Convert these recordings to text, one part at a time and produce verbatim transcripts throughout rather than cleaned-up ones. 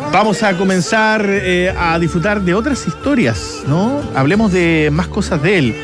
Vamos a comenzar eh, a disfrutar de otras historias, ¿no? Hablemos de más cosas de él.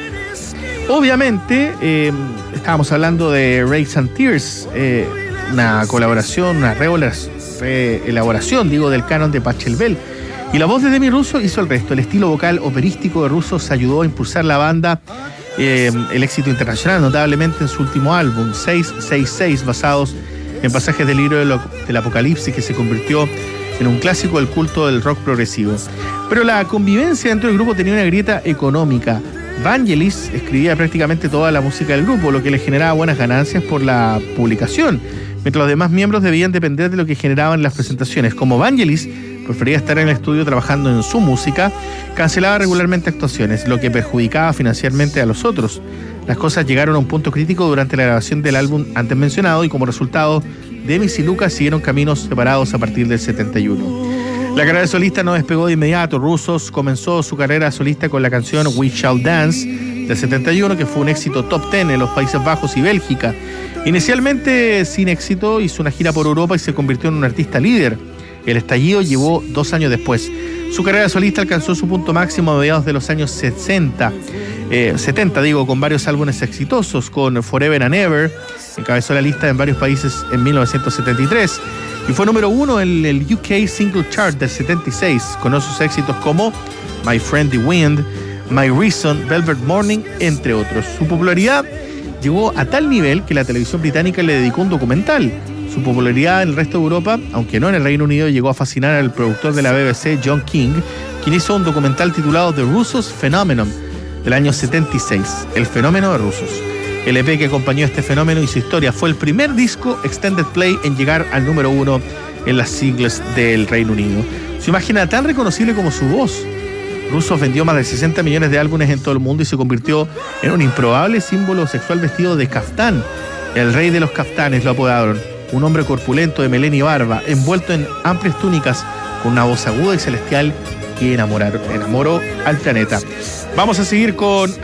Obviamente, eh, estábamos hablando de Race and Tears, eh, una colaboración, una reelaboración, digo, del canon de Pachelbel. Y la voz de Demi Russo hizo el resto. El estilo vocal operístico de Russo se ayudó a impulsar la banda, eh, el éxito internacional, notablemente en su último álbum, seis seis seis, basados en pasajes del libro de lo, del Apocalipsis, que se convirtió en un clásico del culto del rock progresivo. Pero la convivencia dentro del grupo tenía una grieta económica. Vangelis escribía prácticamente toda la música del grupo, lo que le generaba buenas ganancias por la publicación, mientras los demás miembros debían depender de lo que generaban las presentaciones. Como Vangelis prefería estar en el estudio trabajando en su música, cancelaba regularmente actuaciones, lo que perjudicaba financieramente a los otros. Las cosas llegaron a un punto crítico durante la grabación del álbum antes mencionado, y como resultado, Demi y Lucas siguieron caminos separados a partir del setenta y uno. La carrera de solista no despegó de inmediato. Russo comenzó su carrera solista con la canción We Shall Dance del setenta y uno, que fue un éxito top diez en los Países Bajos y Bélgica. Inicialmente sin éxito, hizo una gira por Europa y se convirtió en un artista líder. El estallido llegó dos años después. Su carrera solista alcanzó su punto máximo a mediados de los años sesenta, eh, setenta, digo, con varios álbumes exitosos, con Forever and Ever. Encabezó la lista en varios países en mil novecientos setenta y tres y fue número uno en el U K Single Chart del setenta y seis, con otros éxitos como My Friendly Wind, My Reason, Velvet Morning, entre otros. Su popularidad llegó a tal nivel que la televisión británica le dedicó un documental. Su popularidad en el resto de Europa, aunque no en el Reino Unido, llegó a fascinar al productor de la B B C, John King, quien hizo un documental titulado The Russos Phenomenon del año setenta y seis, El fenómeno de Russos. El E P que acompañó a este fenómeno y su historia fue el primer disco Extended Play en llegar al número uno en las siglas del Reino Unido. Su imagen era tan reconocible como su voz. Russo vendió más de sesenta millones de álbumes en todo el mundo y se convirtió en un improbable símbolo sexual vestido de caftán. El rey de los caftanes lo apodaron. Un hombre corpulento de melena y barba, envuelto en amplias túnicas, con una voz aguda y celestial que enamorar, enamoró al planeta. Vamos a seguir con